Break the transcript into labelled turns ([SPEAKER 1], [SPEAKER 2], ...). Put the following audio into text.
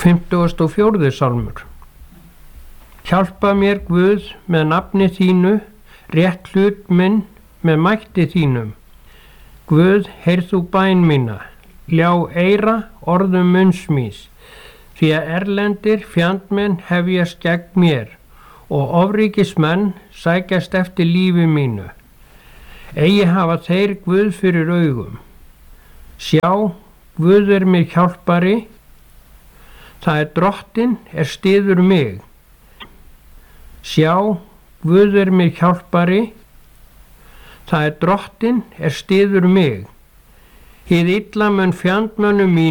[SPEAKER 1] 54. sálmur. Hjálpa mér, Guð, með nafni þínu, rétt hlut minn með mætti þínum. Guð, heyrð þú bæn mína, ljá eyra orðum munns míns, því að erlendir fjandmenn hefjast gegn mér og ofríkismenn sækjast eftir lífi mínu. Eigi hafa þeir Guð fyrir augum. Sjá, Guð er mér hjálpari, það Drottinn er styður mig. Sjá, Guð er mér hjálpari, það Drottinn er styður mig. Hið illa mun fjandmönnum